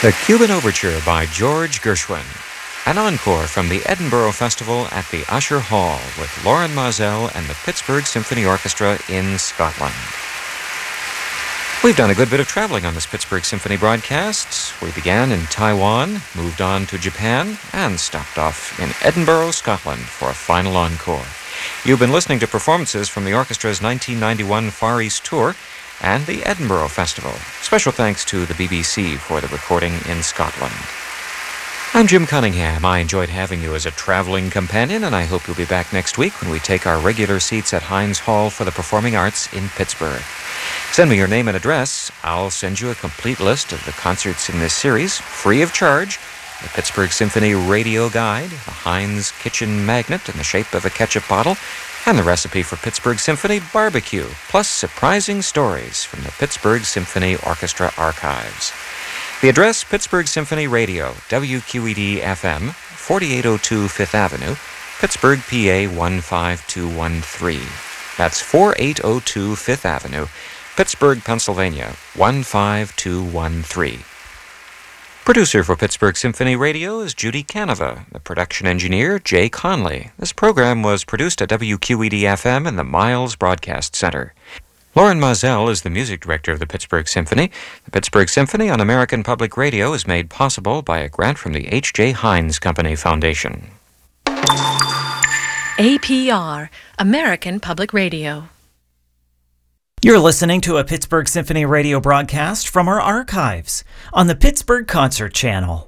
The Cuban Overture by George Gershwin. An encore from the Edinburgh Festival at the Usher Hall with Lauren Mazel and the Pittsburgh Symphony Orchestra in Scotland. We've done a good bit of traveling on this Pittsburgh Symphony broadcast. We began in Taiwan, moved on to Japan, and stopped off in Edinburgh, Scotland for a final encore. You've been listening to performances from the orchestra's 1991 Far East tour and the Edinburgh Festival. Special thanks to the BBC for the recording in Scotland. I'm Jim Cunningham. I enjoyed having you as a traveling companion, and I hope you'll be back next week when we take our regular seats at Heinz Hall for the Performing Arts in Pittsburgh. Send me your name and address. I'll send you a complete list of the concerts in this series, free of charge. The Pittsburgh Symphony Radio Guide, a Heinz kitchen magnet in the shape of a ketchup bottle, and the recipe for Pittsburgh Symphony barbecue, plus surprising stories from the Pittsburgh Symphony Orchestra archives. The address, Pittsburgh Symphony Radio, WQED-FM, 4802 Fifth Avenue, Pittsburgh, PA 15213. That's 4802 Fifth Avenue, Pittsburgh, Pennsylvania, 15213. Producer for Pittsburgh Symphony Radio is Judy Canova. The production engineer, Jay Conley. This program was produced at WQED-FM in the Miles Broadcast Center. Lauren Mazel is the music director of the Pittsburgh Symphony. The Pittsburgh Symphony on American Public Radio is made possible by a grant from the H.J. Heinz Company Foundation. APR, American Public Radio. You're listening to a Pittsburgh Symphony Radio broadcast from our archives on the Pittsburgh Concert Channel.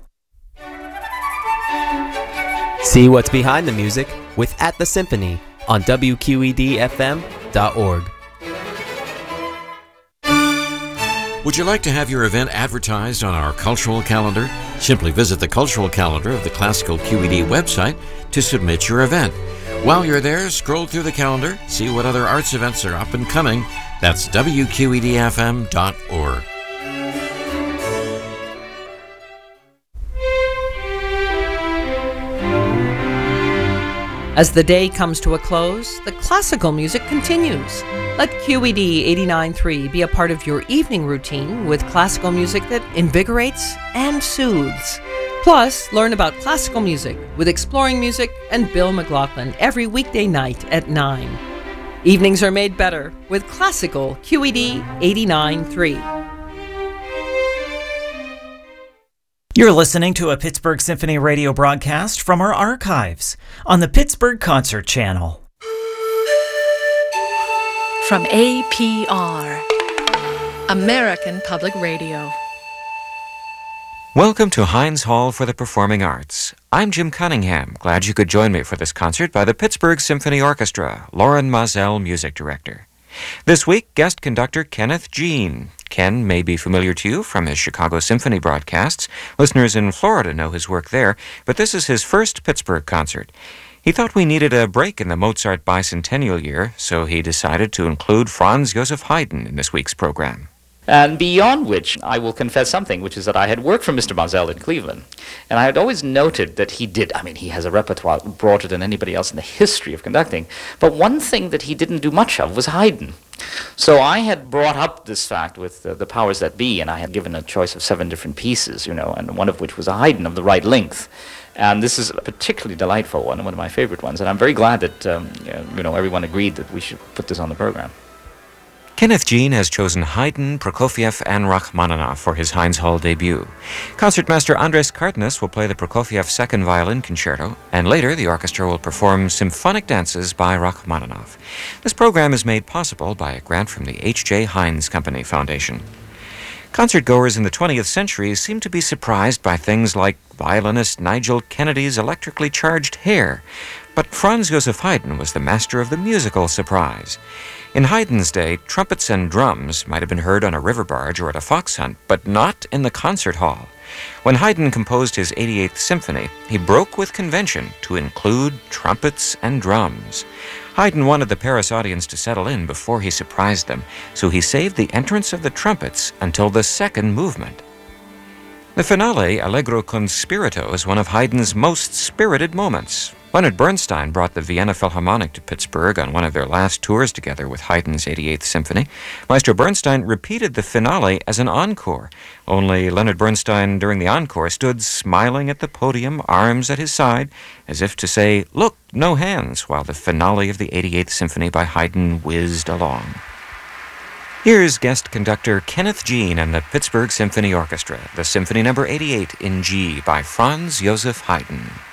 See what's behind the music with At the Symphony on WQEDFM.org. Would you like to have your event advertised on our cultural calendar? Simply visit the cultural calendar of the Classical QED website to submit your event. While you're there, scroll through the calendar, see what other arts events are up and coming. That's WQEDFM.org. As the day comes to a close, the classical music continues. Let QED 89.3 be a part of your evening routine with classical music that invigorates and soothes. Plus, learn about classical music with Exploring Music and Bill McLaughlin every weekday night at 9. Evenings are made better with classical QED 89.3. You're listening to a Pittsburgh Symphony Radio broadcast from our archives on the Pittsburgh Concert Channel. From APR, American Public Radio. Welcome to Heinz Hall for the Performing Arts. I'm Jim Cunningham. Glad you could join me for this concert by the Pittsburgh Symphony Orchestra, Lauren Mazel, music director. This week, guest conductor Kenneth Jean. Ken may be familiar to you from his Chicago Symphony broadcasts. Listeners in Florida know his work there, but this is his first Pittsburgh concert. He thought we needed a break in the Mozart bicentennial year, so he decided to include Franz Joseph Haydn in this week's program. And beyond which, I will confess something, which is that I had worked for Mr. Mazel in Cleveland, and I had always noted that he has a repertoire broader than anybody else in the history of conducting, but one thing that he didn't do much of was Haydn. So I had brought up this fact with the powers that be, and I had given a choice of 7 different pieces, and one of which was a Haydn of the right length. And this is a particularly delightful one of my favorite ones, and I'm very glad that everyone agreed that we should put this on the program. Kenneth Jean has chosen Haydn, Prokofiev, and Rachmaninoff for his Heinz Hall debut. Concertmaster Andres Cardenas will play the Prokofiev Second Violin Concerto, and later the orchestra will perform symphonic dances by Rachmaninoff. This program is made possible by a grant from the H.J. Heinz Company Foundation. Concertgoers in the 20th century seem to be surprised by things like violinist Nigel Kennedy's electrically charged hair, but Franz Joseph Haydn was the master of the musical surprise. In Haydn's day, trumpets and drums might have been heard on a river barge or at a fox hunt, but not in the concert hall. When Haydn composed his 88th Symphony, he broke with convention to include trumpets and drums. Haydn wanted the Paris audience to settle in before he surprised them, so he saved the entrance of the trumpets until the second movement. The finale, Allegro con spirito, is one of Haydn's most spirited moments. Leonard Bernstein brought the Vienna Philharmonic to Pittsburgh on one of their last tours together with Haydn's 88th Symphony. Maestro Bernstein repeated the finale as an encore, only Leonard Bernstein during the encore stood smiling at the podium, arms at his side, as if to say, "Look, no hands," while the finale of the 88th Symphony by Haydn whizzed along. Here's guest conductor Kenneth Jean and the Pittsburgh Symphony Orchestra, the Symphony No. 88 in G by Franz Joseph Haydn.